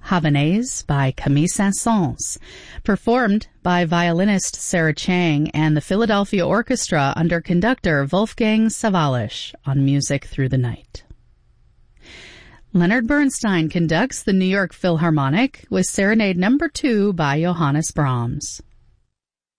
Havanaise by Camille Saint-Saëns, performed by violinist Sarah Chang and the Philadelphia Orchestra under conductor Wolfgang Sawallisch on Music Through the Night. Leonard Bernstein conducts the New York Philharmonic with Serenade No. 2 by Johannes Brahms.